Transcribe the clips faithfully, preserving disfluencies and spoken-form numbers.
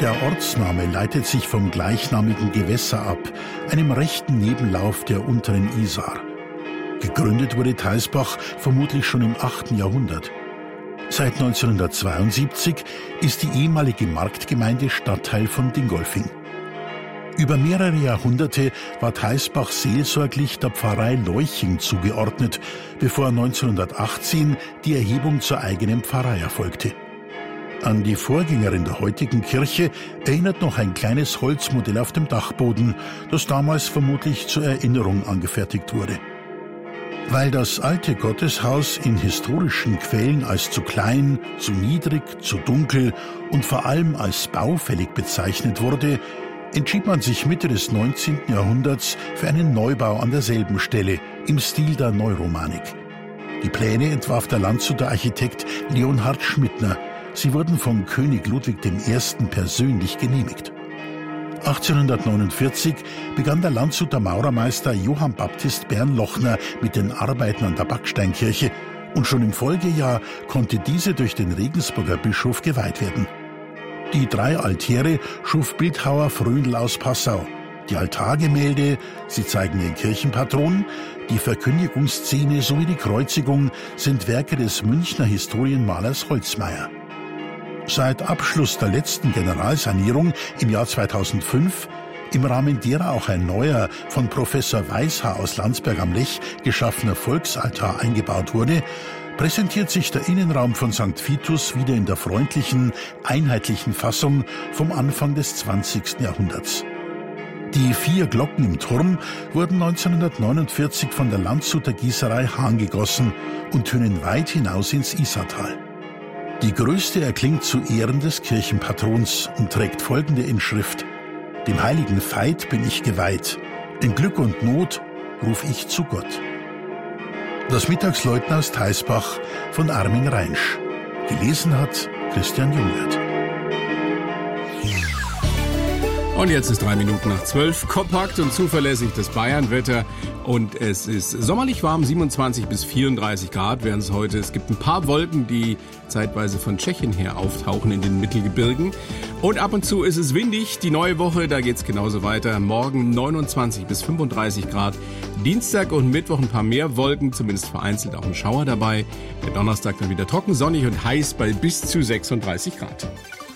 Der Ortsname leitet sich vom gleichnamigen Gewässer ab, einem rechten Nebenlauf der unteren Isar. Gegründet wurde Theisbach vermutlich schon im achten Jahrhundert. Seit neunzehnhundertzweiundsiebzig ist die ehemalige Marktgemeinde Stadtteil von Dingolfing. Über mehrere Jahrhunderte war Theisbach seelsorglich der Pfarrei Leuching zugeordnet, bevor neunzehnhundertachtzehn die Erhebung zur eigenen Pfarrei erfolgte. An die Vorgängerin der heutigen Kirche erinnert noch ein kleines Holzmodell auf dem Dachboden, das damals vermutlich zur Erinnerung angefertigt wurde. Weil das alte Gotteshaus in historischen Quellen als zu klein, zu niedrig, zu dunkel und vor allem als baufällig bezeichnet wurde, entschied man sich Mitte des neunzehnten Jahrhunderts für einen Neubau an derselben Stelle im Stil der Neuromanik. Die Pläne entwarf der Landshuter Architekt Leonhard Schmidtner. Sie wurden von König Ludwig der Erste persönlich genehmigt. achtzehnhundertneunundvierzig begann der Landshuter Maurermeister Johann Baptist Bernlochner mit den Arbeiten an der Backsteinkirche und schon im Folgejahr konnte diese durch den Regensburger Bischof geweiht werden. Die drei Altäre schuf Bildhauer Fröndl aus Passau. Die Altargemälde, sie zeigen den Kirchenpatron, die Verkündigungsszene sowie die Kreuzigung sind Werke des Münchner Historienmalers Holzmeier. Seit Abschluss der letzten Generalsanierung im Jahr zweitausendfünf, im Rahmen derer auch ein neuer, von Professor Weishaar aus Landsberg am Lech geschaffener Volksaltar eingebaut wurde, präsentiert sich der Innenraum von Sankt Vitus wieder in der freundlichen, einheitlichen Fassung vom Anfang des zwanzigsten Jahrhunderts. Die vier Glocken im Turm wurden neunzehnhundertneunundvierzig von der Landshuter Gießerei Hahn gegossen und tönen weit hinaus ins Isartal. Die größte erklingt zu Ehren des Kirchenpatrons und trägt folgende Inschrift: Dem heiligen Veit bin ich geweiht, in Glück und Not ruf ich zu Gott. Das Mittagsläuten aus Theisbach von Armin Reinsch. Gelesen hat Christian Jungwirth. Und jetzt ist drei Minuten nach zwölf. Kompakt und zuverlässig das Bayernwetter. Und es ist sommerlich warm, siebenundzwanzig bis vierunddreißig Grad wären es heute. Es gibt ein paar Wolken, die zeitweise von Tschechien her auftauchen in den Mittelgebirgen. Und ab und zu ist es windig. Die neue Woche, da geht's genauso weiter. Morgen neunundzwanzig bis fünfunddreißig Grad. Dienstag und Mittwoch ein paar mehr Wolken, zumindest vereinzelt auch ein Schauer dabei. Der Donnerstag dann wieder trocken, sonnig und heiß bei bis zu sechsunddreißig Grad.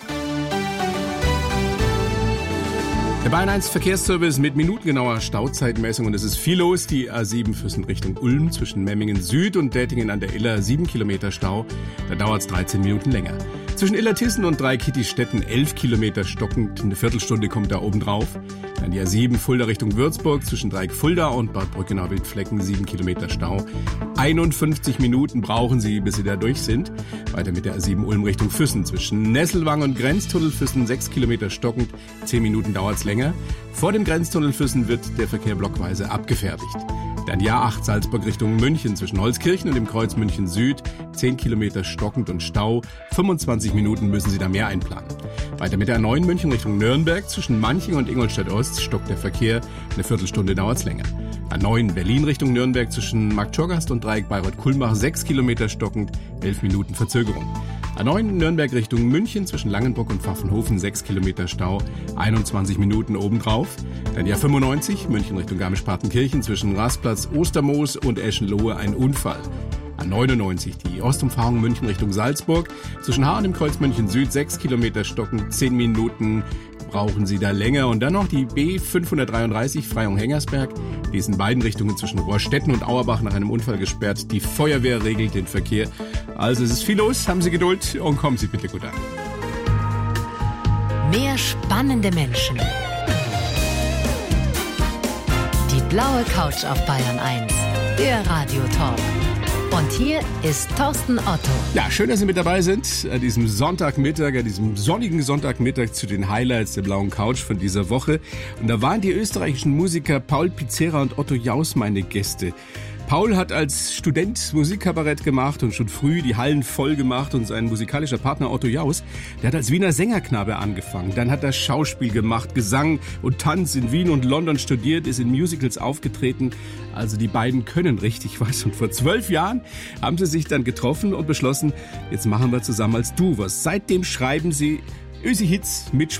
Der Bayern eins Verkehrsservice mit minutengenauer Stauzeitmessung und es ist viel los. Die A sieben Füssen Richtung Ulm zwischen Memmingen Süd und Dettingen an der Iller sieben Kilometer Stau. Da dauert es dreizehn Minuten länger. Zwischen Illertissen und Dreikittistetten elf Kilometer stockend. Eine Viertelstunde kommt da oben drauf. Dann die A sieben Fulda Richtung Würzburg zwischen Dreieck-Fulda und Bad Brückenau-Wildflecken sieben Kilometer Stau. einundfünfzig Minuten brauchen Sie, bis Sie da durch sind. Weiter mit der A sieben Ulm Richtung Füssen zwischen Nesselwang und Grenztunnel Füssen sechs Kilometer stockend. zehn Minuten dauert's länger. Vor dem Grenztunnel Füssen wird der Verkehr blockweise abgefertigt. Dann die A acht Salzburg Richtung München zwischen Holzkirchen und dem Kreuz München Süd. zehn Kilometer stockend und Stau. fünfundzwanzig Minuten müssen Sie da mehr einplanen. Weiter mit der A neun München Richtung Nürnberg zwischen Manching und Ingolstadt Ost stockt der Verkehr. Eine Viertelstunde dauert's länger. A neun Berlin Richtung Nürnberg zwischen Marktschorgast und Dreieck Bayreuth-Kulmbach sechs Kilometer stockend, elf Minuten Verzögerung. A neun Nürnberg Richtung München zwischen Langenburg und Pfaffenhofen sechs Kilometer Stau, einundzwanzig Minuten obendrauf. Dann die A fünfundneunzig München Richtung Garmisch-Partenkirchen zwischen Rastplatz, Ostermoos und Eschenlohe ein Unfall. A neunundneunzig die Ostumfahrung München Richtung Salzburg zwischen Haar und dem Kreuz München Süd sechs Kilometer stockend, zehn Minuten brauchen Sie da länger. Und dann noch die B fünfhundertdreiunddreißig Freyung-Hengersberg. Die ist in beiden Richtungen zwischen Rohrstetten und Auerbach nach einem Unfall gesperrt. Die Feuerwehr regelt den Verkehr. Also es ist viel los, haben Sie Geduld und kommen Sie bitte gut an. Mehr spannende Menschen. Die blaue Couch auf Bayern eins. Der Radiotalk. Und hier ist Thorsten Otto. Ja, schön, dass Sie mit dabei sind an diesem Sonntagmittag, an diesem sonnigen Sonntagmittag zu den Highlights der blauen Couch von dieser Woche. Und da waren die österreichischen Musiker Paul Pizzera und Otto Jaus meine Gäste. Paul hat als Student Musikkabarett gemacht und schon früh die Hallen voll gemacht und sein musikalischer Partner Otto Jaus, der hat als Wiener Sängerknabe angefangen. Dann hat er Schauspiel gemacht, Gesang und Tanz in Wien und London studiert, ist in Musicals aufgetreten. Also die beiden können richtig was. Und vor zwölf Jahren haben sie sich dann getroffen und beschlossen, jetzt machen wir zusammen als Duo was. Seitdem schreiben sie Ösi-Hits mit